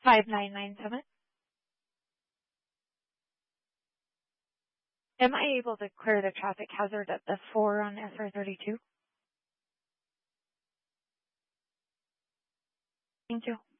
5997. Am I able to clear the traffic hazard at the 4 on SR32? Thank you.